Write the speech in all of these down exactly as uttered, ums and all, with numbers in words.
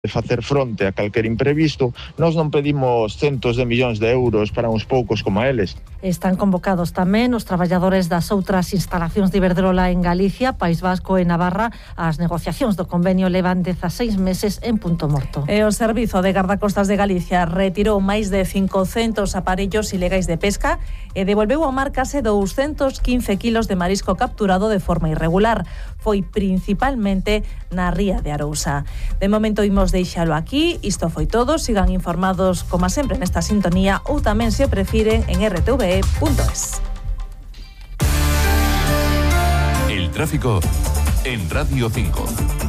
de facer fronte a calquer imprevisto. Nós non pedimos centos de millóns de euros para uns poucos como a eles. Están convocados tamén os traballadores das outras instalacións de Iberdrola en Galicia, País Vasco e Navarra. As negociacións do convenio levan dezaseis meses en punto morto. E o Servizo de Gardacostas de Galicia retirou máis de cincocentos aparellos ilegais de pesca e devolveu ao mar case douscentos quince kilos de marisco capturado de forma irregular. Foi principalmente na ría de Arousa. De momento imos deixalo aquí. Isto foi todo. Sigan informados, como sempre, nesta sintonía ou tamén, se prefiren, en r t v e punto es. El tráfico en Radio cinco.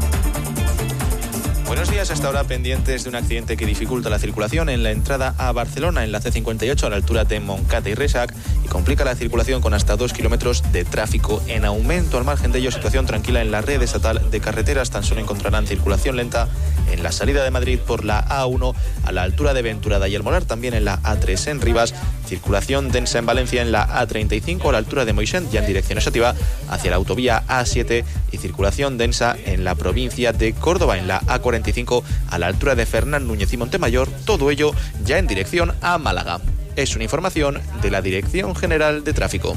Buenos días, hasta ahora pendientes de un accidente que dificulta la circulación en la entrada a Barcelona, en la C cincuenta y ocho, a la altura de Moncada y Resac, y complica la circulación con hasta dos kilómetros de tráfico en aumento. Al margen de ello, situación tranquila en la red estatal de carreteras. Tan solo encontrarán circulación lenta en la salida de Madrid por la A uno, a la altura de Venturada y El Molar, también en la A tres en Rivas. Circulación densa en Valencia en la A treinta y cinco, a la altura de Moixent, ya en dirección Esativa, hacia la autovía A siete, y circulación densa en la provincia de Córdoba, en la A cuarenta y cinco, a la altura de Fernán Núñez y Montemayor, todo ello ya en dirección a Málaga. Es una información de la Dirección General de Tráfico.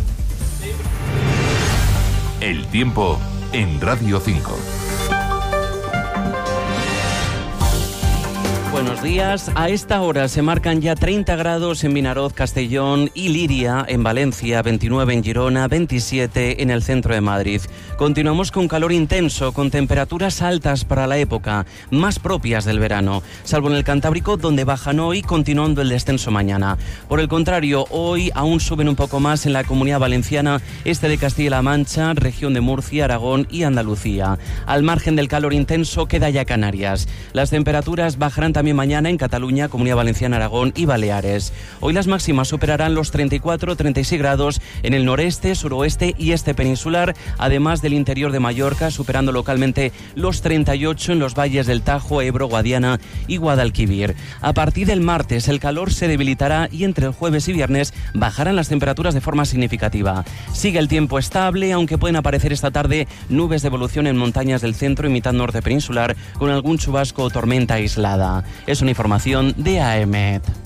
El tiempo en Radio cinco. Buenos días. A esta hora se marcan ya treinta grados en Vinaroz, Castellón y Liria, en Valencia, veintinueve en Girona, veintisiete en el centro de Madrid. Continuamos con calor intenso, con temperaturas altas para la época, más propias del verano, salvo en el Cantábrico, donde bajan hoy, continuando el descenso mañana. Por el contrario, hoy aún suben un poco más en la Comunidad Valenciana, este de Castilla-La Mancha, región de Murcia, Aragón y Andalucía. Al margen del calor intenso queda ya Canarias. Las temperaturas bajarán también mañana en Cataluña, Comunidad Valenciana, Aragón y Baleares. Hoy las máximas superarán los treinta y cuatro, treinta y seis grados en el noreste, suroeste y este peninsular, además del interior de Mallorca, superando localmente los treinta y ocho en los valles del Tajo, Ebro, Guadiana y Guadalquivir. A partir del martes el calor se debilitará y entre el jueves y viernes bajarán las temperaturas de forma significativa. Sigue el tiempo estable, aunque pueden aparecer esta tarde nubes de evolución en montañas del centro y mitad norte peninsular, con algún chubasco o tormenta aislada. Es una información de A E M E T.